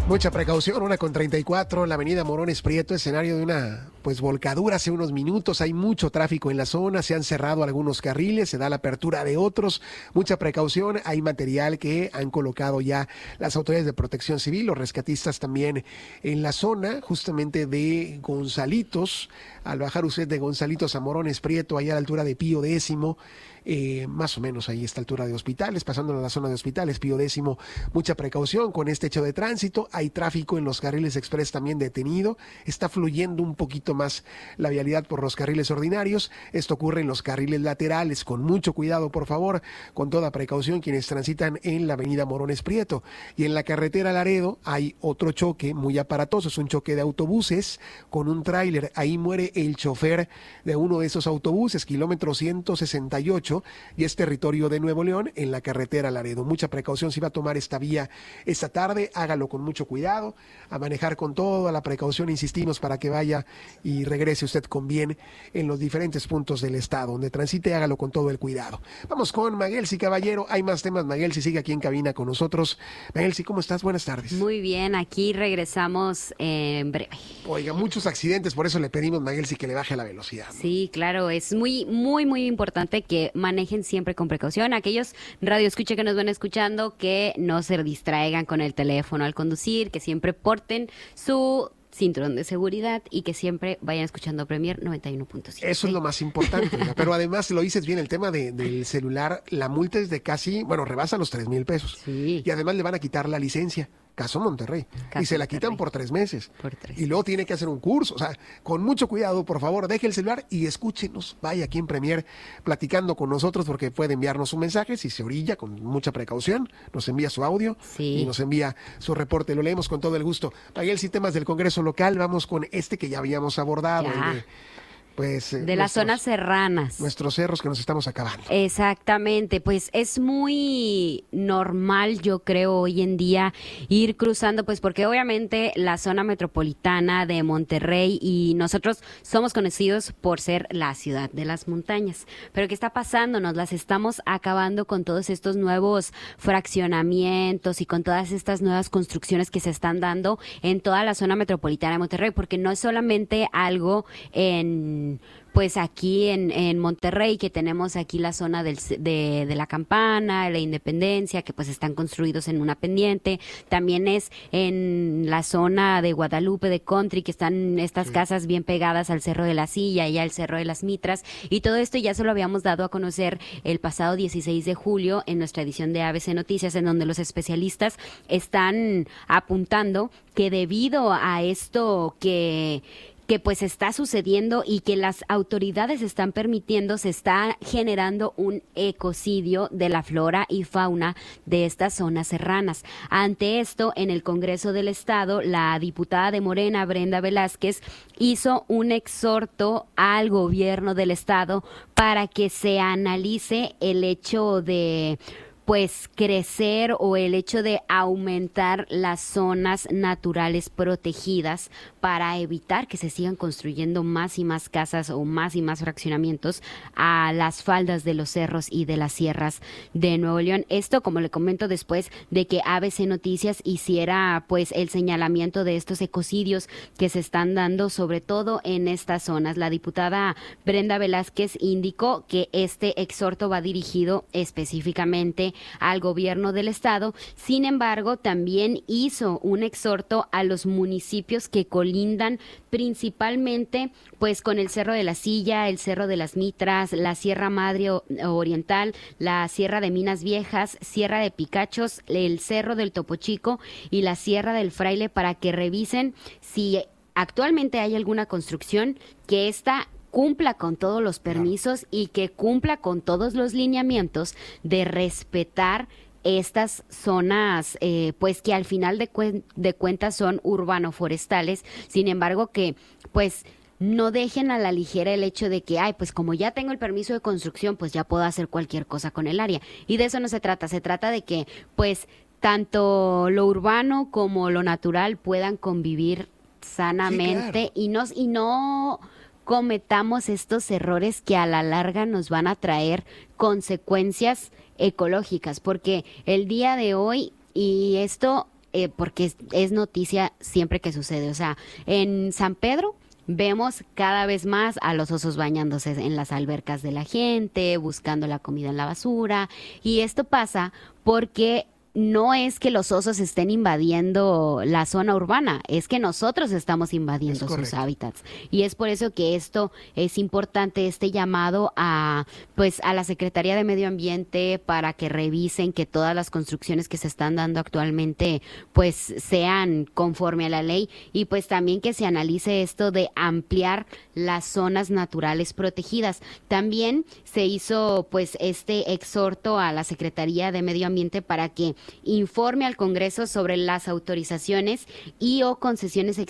Mucha precaución, 1:34, la avenida Morones Prieto, escenario de una volcadura hace unos minutos. Hay mucho tráfico en la zona, se han cerrado algunos carriles, se da la apertura de otros. Mucha precaución, hay material que han colocado ya las autoridades de protección civil, los rescatistas también en la zona, justamente de Gonzalitos. Al bajar usted de Gonzalitos a Morones Prieto, allá a la altura de Pío X, más o menos ahí a esta altura de Hospitales, pasando a la zona de Hospitales, Pío X, mucha precaución con este hecho de tránsito. Hay tráfico en los carriles express también detenido, está fluyendo un poquito más la vialidad por los carriles ordinarios. Esto ocurre en los carriles laterales, con mucho cuidado, por favor, con toda precaución quienes transitan en la avenida Morones Prieto. Y en la carretera Laredo hay otro choque muy aparatoso, es un choque de autobuses con un tráiler. Ahí muere el chofer de uno de esos autobuses, kilómetro 168, y es territorio de Nuevo León, en la carretera Laredo. Mucha precaución si va a tomar esta vía esta tarde, hágalo con mucho cuidado, a manejar con toda la precaución, insistimos, para que vaya y regrese usted con bien en los diferentes puntos del estado. Donde transite, hágalo con todo el cuidado. Vamos con Maguelsi Caballero, hay más temas. Maguelsi sigue aquí en cabina con nosotros. Maguelsi, ¿cómo estás? Buenas tardes. Muy bien, aquí regresamos en breve. Oiga, muchos accidentes, por eso le pedimos, Maguelsi, que le baje la velocidad, ¿no? Sí, claro, es muy importante que manejen siempre con precaución. Aquellos radioescucha que nos van escuchando, que no se distraigan con el teléfono al conducir, que siempre porten su cinturón de seguridad y que siempre vayan escuchando Premier 91.7. Eso es lo más importante, oiga. Pero además lo dices bien, el tema del celular, la multa es de casi, rebasa los 3,000 pesos. Sí. Y además le van a quitar la licencia. Caso Monterrey. Y se la quitan por 3 meses. Y luego tiene que hacer un curso. O sea, con mucho cuidado, por favor, deje el celular y escúchenos. Vaya aquí en Premier platicando con nosotros, porque puede enviarnos un mensaje. Si se orilla, con mucha precaución, nos envía su audio y nos envía su reporte. Lo leemos con todo el gusto. Maguelsi, temas del Congreso local. Vamos con este que ya habíamos abordado. De las zonas serranas. Nuestros cerros que nos estamos acabando. Exactamente, pues es muy normal, yo creo, hoy en día ir cruzando, pues porque obviamente la zona metropolitana de Monterrey, y nosotros somos conocidos por ser la ciudad de las montañas. Pero ¿qué está pasando? Nos las estamos acabando con todos estos nuevos fraccionamientos y con todas estas nuevas construcciones que se están dando en toda la zona metropolitana de Monterrey, porque no es solamente algo pues aquí en Monterrey, que tenemos aquí la zona de la Campana, la Independencia, que pues están construidos en una pendiente. También es en la zona de Guadalupe, de Country, que están estas casas bien pegadas al Cerro de la Silla y al Cerro de las Mitras. Y todo esto ya se lo habíamos dado a conocer el pasado 16 de julio en nuestra edición de ABC Noticias, en donde los especialistas están apuntando que debido a esto que pues está sucediendo y que las autoridades están permitiendo, se está generando un ecocidio de la flora y fauna de estas zonas serranas. Ante esto, en el Congreso del Estado, la diputada de Morena, Brenda Velázquez, hizo un exhorto al gobierno del Estado para que se analice el hecho de crecer, o el hecho de aumentar las zonas naturales protegidas para evitar que se sigan construyendo más y más casas o más y más fraccionamientos a las faldas de los cerros y de las sierras de Nuevo León. Esto, como le comento, después de que ABC Noticias hiciera pues el señalamiento de estos ecocidios que se están dando, sobre todo en estas zonas. La diputada Brenda Velázquez indicó que este exhorto va dirigido específicamente al gobierno del estado. Sin embargo, también hizo un exhorto a los municipios que colindan principalmente pues con el Cerro de la Silla, el Cerro de las Mitras, la Sierra Madre Oriental, la Sierra de Minas Viejas, Sierra de Picachos, el Cerro del Topo Chico y la Sierra del Fraile, para que revisen si actualmente hay alguna construcción que esta cumpla con todos los permisos y que cumpla con todos los lineamientos de respetar estas zonas, pues que al final de cuentas son urbano-forestales. Sin embargo, que pues no dejen a la ligera el hecho de que, pues como ya tengo el permiso de construcción, pues ya puedo hacer cualquier cosa con el área. Y de eso no se trata de que pues tanto lo urbano como lo natural puedan convivir sanamente. Sí, claro. y no cometamos estos errores que a la larga nos van a traer consecuencias ecológicas, porque el día de hoy, y esto porque es noticia siempre que sucede. O sea, en San Pedro vemos cada vez más a los osos bañándose en las albercas de la gente, buscando la comida en la basura, y esto pasa porque no es que los osos estén invadiendo la zona urbana, es que nosotros estamos invadiendo sus hábitats. Y es por eso que esto es importante, este llamado a, pues, a la Secretaría de Medio Ambiente para que revisen que todas las construcciones que se están dando actualmente pues sean conforme a la ley, y pues también que se analice esto de ampliar las zonas naturales protegidas. También se hizo pues este exhorto a la Secretaría de Medio Ambiente para que informe al Congreso sobre las autorizaciones y o concesiones